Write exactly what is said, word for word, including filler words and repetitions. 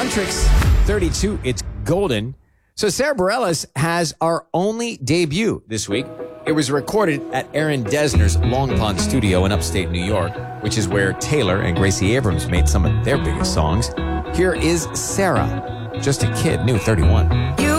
One Tricks thirty-two. It's golden. So Sarah Bareilles has our only debut this week. It was recorded at Aaron Dessner's Long Pond studio in upstate New York, which is where Taylor and Gracie Abrams made some of their biggest songs. Here is Sarah, just a kid, new thirty-one. You